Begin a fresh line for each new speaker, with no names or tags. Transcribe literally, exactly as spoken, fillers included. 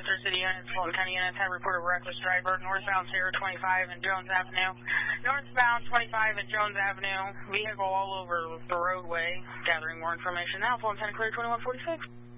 Western City units, Fulton County units have reported reckless driver northbound Sierra twenty-five and Jones Avenue. Northbound twenty-five and Jones Avenue, vehicle all over the roadway. Gathering more information now, Fulton County Clear twenty-one forty-six.